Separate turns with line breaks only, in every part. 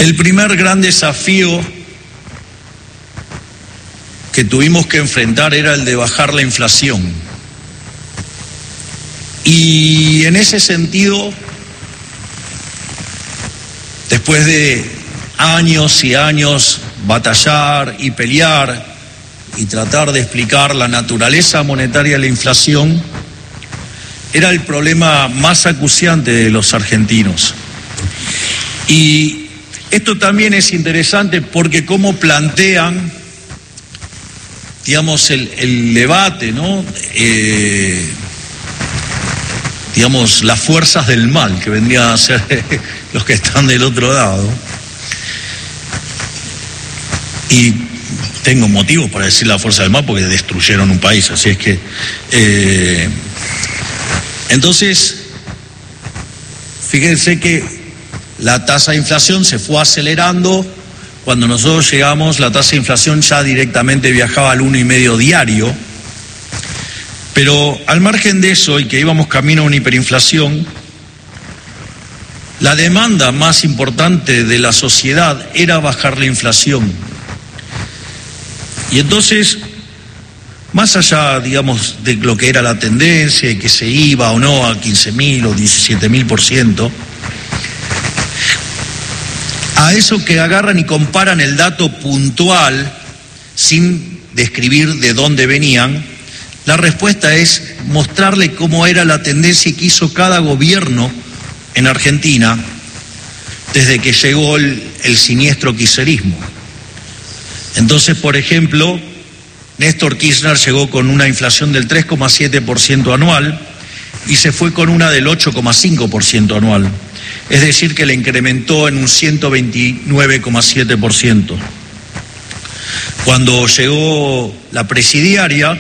El primer gran desafío que tuvimos que enfrentar era el de bajar la inflación. Y en ese sentido, después de años y años batallar y pelear y tratar de explicar la naturaleza monetaria de la inflación, era el problema más acuciante de los argentinos. Y esto también es interesante porque cómo plantean, digamos, el debate, ¿no? Digamos, las fuerzas del mal, que vendrían a ser los que están del otro lado. Y tengo motivos para decir la fuerza del mal porque destruyeron un país, así es que... Entonces, fíjense que la tasa de inflación se fue acelerando. Cuando nosotros llegamos, la tasa de inflación ya directamente viajaba al 1,5 diario. Pero al margen de eso, y que íbamos camino a una hiperinflación, la demanda más importante de la sociedad era bajar la inflación. Y entonces, más allá, digamos, de lo que era la tendencia y que se iba o no a 15.000 o 17.000%, a eso que agarran y comparan el dato puntual sin describir de dónde venían, la respuesta es mostrarle cómo era la tendencia que hizo cada gobierno en Argentina desde que llegó el siniestro kirchnerismo. Entonces, por ejemplo, Néstor Kirchner llegó con una inflación del 3,7% anual y se fue con una del 8,5% anual. Es decir, que le incrementó en un 129,7%. Cuando llegó la presidiaria,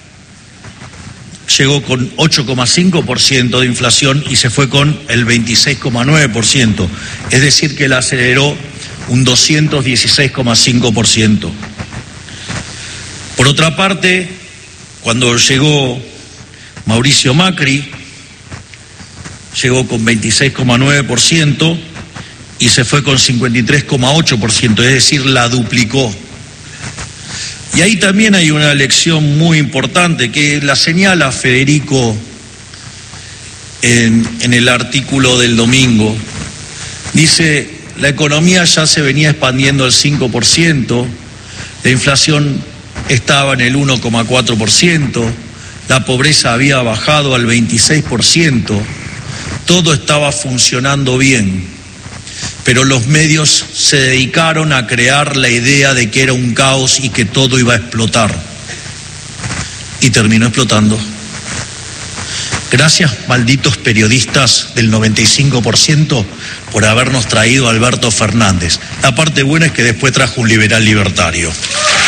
llegó con 8,5% de inflación y se fue con el 26,9%. Es decir, que la aceleró un 216,5%. Por otra parte, cuando llegó Mauricio Macri, llegó con 26,9% y se fue con 53,8%, es decir, la duplicó. Y ahí también hay una lección muy importante que la señala Federico en el artículo del domingo. Dice, la economía ya se venía expandiendo al 5%, la inflación estaba en el 1,4%, la pobreza había bajado al 26%, todo estaba funcionando bien, pero los medios se dedicaron a crear la idea de que era un caos y que todo iba a explotar. Y terminó explotando. Gracias, malditos periodistas del 95%, por habernos traído a Alberto Fernández. La parte buena es que después trajo un liberal libertario.